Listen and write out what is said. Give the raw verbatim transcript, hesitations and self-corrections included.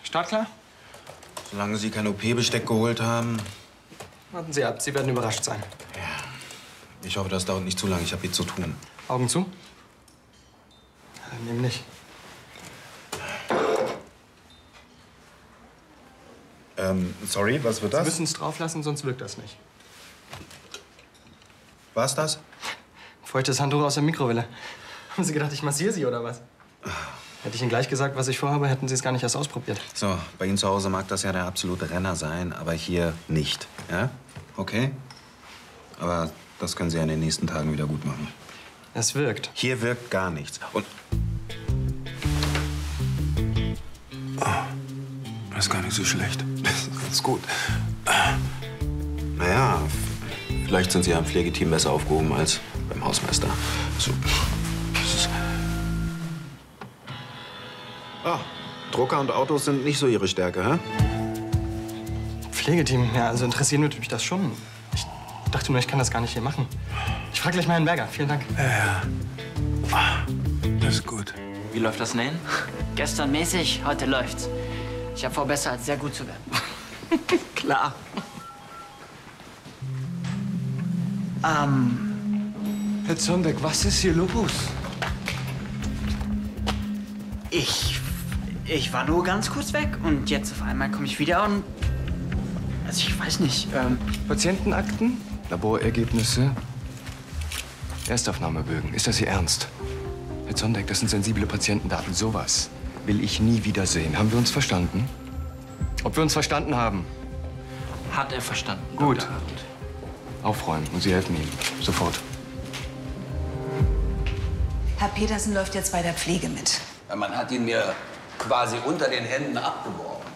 Startklar? Solange Sie kein O P-Besteck geholt haben. Warten Sie ab, Sie werden überrascht sein. Ja. Ich hoffe, das dauert nicht zu lange. Ich habe hier zu tun. Augen zu? Nehmen nicht. Ähm, sorry, was wird Sie das? müssen es drauf lassen, sonst wirkt das nicht. War's das? Feuchtes Handtuch aus der Mikrowelle. Haben Sie gedacht, ich massiere Sie oder was? Hätte ich Ihnen gleich gesagt, was ich vorhabe, hätten Sie es gar nicht erst ausprobiert. So, bei Ihnen zu Hause mag das ja der absolute Renner sein, aber hier nicht. Ja? Okay? Aber das können Sie ja in den nächsten Tagen wieder gut machen. Es wirkt. Hier wirkt gar nichts. Und Das ist gar nicht so schlecht. Das ist ganz gut. naja, vielleicht sind Sie ja im Pflegeteam besser aufgehoben als beim Hausmeister. So. Das ist ah, Drucker und Autos sind nicht so Ihre Stärke, hä? Pflegeteam, ja, also interessiert mich das schon. Ich dachte nur, ich kann das gar nicht hier machen. Ich frage gleich mal Herrn Berger. Vielen Dank. Ja, ja. Ah, das ist gut. Wie läuft das Nähen? Gestern mäßig, heute läuft's. Ich habe vor, besser als sehr gut zu werden. Klar. Ähm, Herr Zonbeck, was ist hier los? ich... Ich war nur ganz kurz weg und jetzt auf einmal komme ich wieder und... Also ich weiß nicht, ähm... Patientenakten, Laborergebnisse, Erstaufnahmebögen. Ist das Ihr Ernst? Herr Zonbeck, das sind sensible Patientendaten. Sowas will ich nie wiedersehen. Haben wir uns verstanden? Ob wir uns verstanden haben? Hat er verstanden. Gut. Doktor Hartmut. Aufräumen und Sie helfen ihm. Sofort. Herr Petersen läuft jetzt bei der Pflege mit. Man hat ihn mir quasi unter den Händen abgeworfen.